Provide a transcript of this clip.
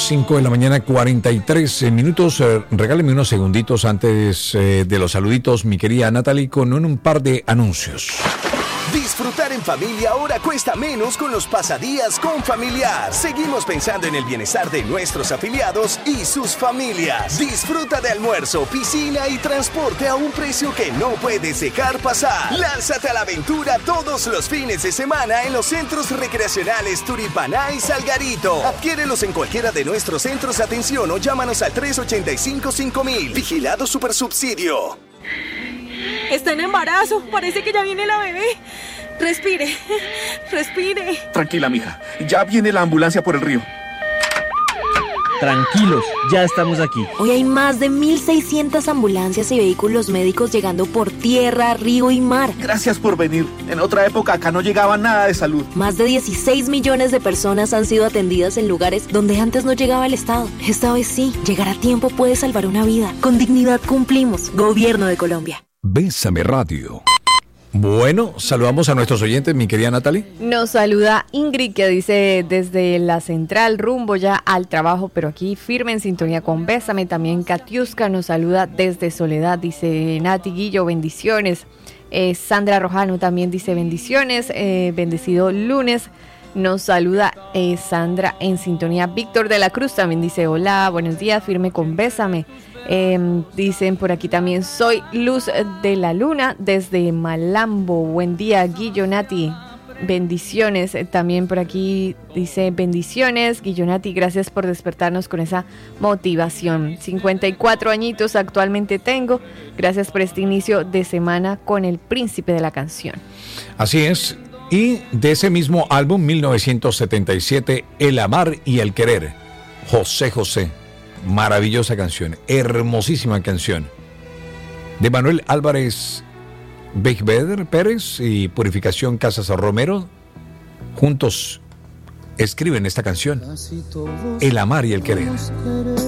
5 de la mañana, 43 minutos. Regáleme unos segunditos antes de los saluditos, mi querida Natalie, con un par de anuncios. Disfrutar en familia ahora cuesta menos con los pasadías con Familiar. Seguimos pensando en el bienestar de nuestros afiliados y sus familias. Disfruta de almuerzo, piscina y transporte a un precio que no puedes dejar pasar. Lánzate a la aventura todos los fines de semana en los centros recreacionales Turipaná y Salgarito. Adquiérelos en cualquiera de nuestros centros de atención o llámanos al 385-5000. Vigilado Supersubsidio. Está en embarazo, parece que ya viene la bebé. Respire, respire. Tranquila, mija, ya viene la ambulancia por el río. Tranquilos, ya estamos aquí. Hoy hay más de 1.600 ambulancias y vehículos médicos llegando por tierra, río y mar. Gracias por venir. En otra época acá no llegaba nada de salud. Más de 16 millones de personas han sido atendidas en lugares donde antes no llegaba el Estado. Esta vez sí, llegar a tiempo puede salvar una vida. Con dignidad cumplimos. Gobierno de Colombia. Bésame Radio. Bueno, saludamos a nuestros oyentes, mi querida Natalie. Nos saluda Ingrid, que dice desde la central, rumbo ya al trabajo, pero aquí firme en sintonía con Bésame. También Katiuska nos saluda desde Soledad, dice Nati Guillo, bendiciones. Sandra Rojano también dice bendiciones, bendecido lunes. Nos saluda Sandra en sintonía. Víctor de la Cruz también dice hola, buenos días, firme con Bésame. Dicen por aquí también, soy Luz de la Luna desde Malambo. Buen día, Guillonati. Bendiciones. También por aquí dice bendiciones, Guillonati. Gracias por despertarnos con esa motivación. 54 añitos actualmente tengo. Gracias por este inicio de semana con el príncipe de la canción. Así es. Y de ese mismo álbum, 1977, El amar y el querer. José José. Maravillosa canción, hermosísima canción. De Manuel Álvarez Beigbeder Pérez y Purificación Casas Romero, juntos escriben esta canción, El amar y el querer.